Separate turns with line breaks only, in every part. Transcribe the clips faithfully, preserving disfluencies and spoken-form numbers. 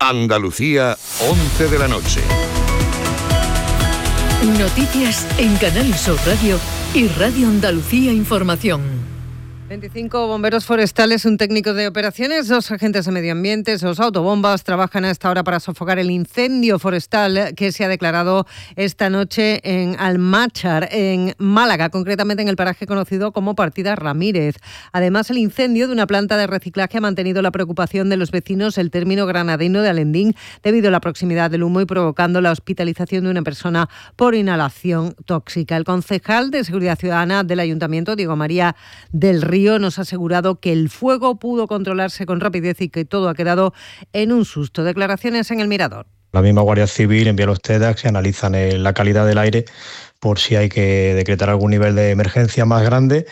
Andalucía, once de la noche.
Noticias en Canal Sur Radio y Radio Andalucía Información.
veinticinco bomberos forestales, un técnico de operaciones, dos agentes de medio ambiente, dos autobombas trabajan a esta hora para sofocar el incendio forestal que se ha declarado esta noche en Almáchar, en Málaga, concretamente en el paraje conocido como Partida Ramírez. Además, el incendio de una planta de reciclaje ha mantenido la preocupación de los vecinos del término granadino de Alendín debido a la proximidad del humo y provocando la hospitalización de una persona por inhalación tóxica. El concejal de Seguridad Ciudadana del Ayuntamiento, Diego María del Río, nos ha asegurado que el fuego pudo controlarse con rapidez y que todo ha quedado en un susto. Declaraciones en El Mirador.
La misma Guardia Civil envía los TEDx que analizan la calidad del aire por si hay que decretar algún nivel de emergencia más grande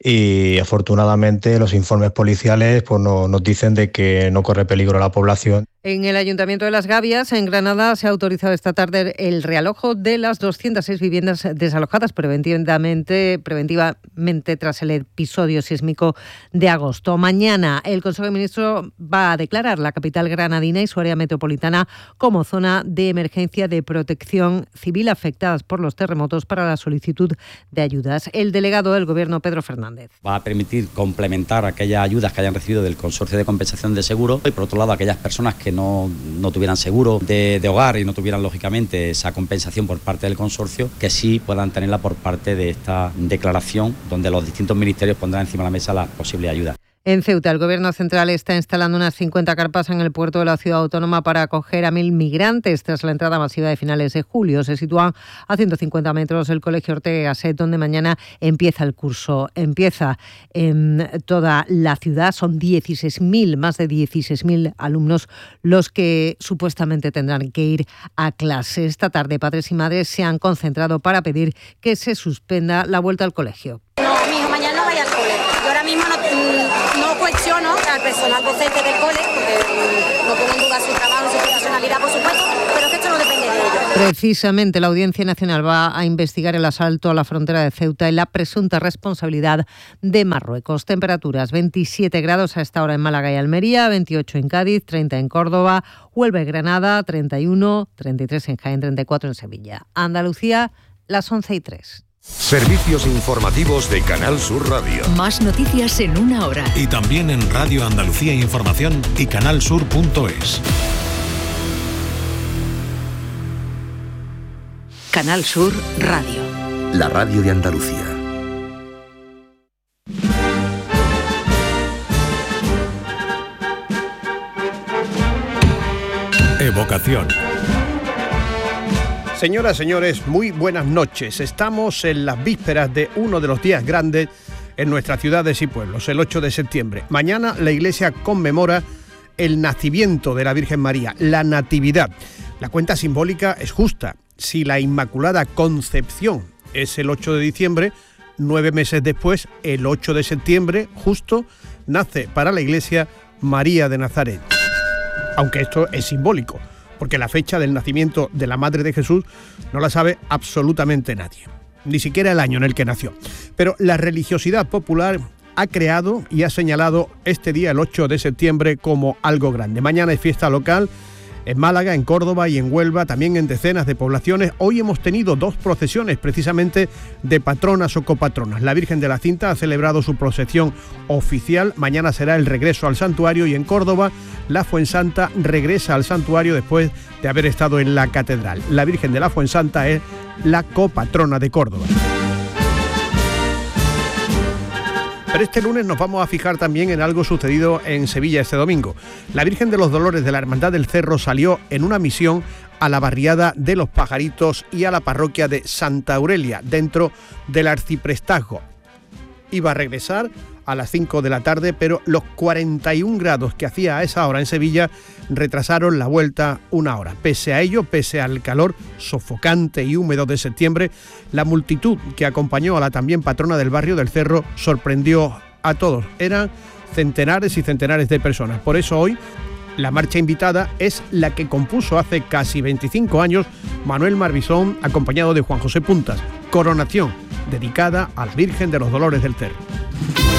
y afortunadamente los informes policiales pues, no, nos dicen de que no corre peligro la población.
En el Ayuntamiento de Las Gavias, en Granada, se ha autorizado esta tarde el realojo de las doscientas seis viviendas desalojadas preventivamente, preventivamente tras el episodio sísmico de agosto. Mañana el Consejo de Ministros va a declarar la capital granadina y su área metropolitana como zona de emergencia de protección civil afectadas por los terremotos para la solicitud de ayudas. El delegado del Gobierno, Pedro Fernández.
Va a permitir complementar aquellas ayudas que hayan recibido del Consorcio de Compensación de Seguros y, por otro lado, aquellas personas que no, no tuvieran seguro de, de hogar y no tuvieran, lógicamente, esa compensación por parte del consorcio, que sí puedan tenerla por parte de esta declaración, donde los distintos ministerios pondrán encima de la mesa las posibles ayudas.
En Ceuta, el Gobierno central está instalando unas cincuenta carpas en el puerto de la ciudad autónoma para acoger a mil migrantes tras la entrada masiva de finales de julio. Se sitúan a ciento cincuenta metros del Colegio Ortega y Gasset, donde mañana empieza el curso. Empieza en toda la ciudad. Son dieciséis mil, más de dieciséis mil alumnos los que supuestamente tendrán que ir a clase. Esta tarde, padres y madres se han concentrado para pedir que se suspenda la vuelta al colegio.
No, mi hijo mañana no vaya al cole. Yo ahora mismo no, no cuestiono al personal docente del cole, porque no pongo en duda su trabajo, su profesionalidad, por supuesto, pero que esto no depende de ellos.
Precisamente la Audiencia Nacional va a investigar el asalto a la frontera de Ceuta y la presunta responsabilidad de Marruecos. Temperaturas: veintisiete grados a esta hora en Málaga y Almería, veintiocho en Cádiz, treinta en Córdoba, Huelva y Granada, treinta y uno, treinta y tres en Jaén, treinta y cuatro en Sevilla. Andalucía, las once y tres.
Servicios informativos de Canal Sur Radio.
Más noticias en una hora.
Y también en Radio Andalucía Información y canalsur punto es.
Canal Sur Radio.
La radio de Andalucía.
Evocación.
Señoras, señores, muy buenas noches. Estamos en las vísperas de uno de los días grandes en nuestras ciudades y pueblos, el ocho de septiembre. Mañana la Iglesia conmemora el nacimiento de la Virgen María, la Natividad. La cuenta simbólica es justa. Si la Inmaculada Concepción es el ocho de diciembre, nueve meses después, el ocho de septiembre, justo, nace para la Iglesia María de Nazaret. Aunque esto es simbólico, porque la fecha del nacimiento de la Madre de Jesús no la sabe absolutamente nadie, ni siquiera el año en el que nació. Pero la religiosidad popular ha creado y ha señalado este día, el ocho de septiembre, como algo grande. Mañana es fiesta local en Málaga, en Córdoba y en Huelva, también en decenas de poblaciones. Hoy hemos tenido dos procesiones precisamente de patronas o copatronas. La Virgen de la Cinta ha celebrado su procesión oficial. Mañana será el regreso al santuario y en Córdoba la Fuensanta regresa al santuario después de haber estado en la catedral. La Virgen de la Fuensanta es la copatrona de Córdoba. Pero este lunes nos vamos a fijar también en algo sucedido en Sevilla este domingo. La Virgen de los Dolores de la Hermandad del Cerro salió en una misión a la barriada de Los Pajaritos y a la parroquia de Santa Aurelia, dentro del arciprestazgo. Iba a regresar a las cinco de la tarde, pero los cuarenta y un grados que hacía a esa hora en Sevilla retrasaron la vuelta una hora. Pese a ello, pese al calor sofocante y húmedo de septiembre, la multitud que acompañó a la también patrona del barrio del Cerro sorprendió a todos. Eran centenares y centenares de personas. Por eso hoy la marcha invitada es la que compuso hace casi veinticinco años Manuel Marbizón, acompañado de Juan José Puntas. Coronación, dedicada a la Virgen de los Dolores del Cerro.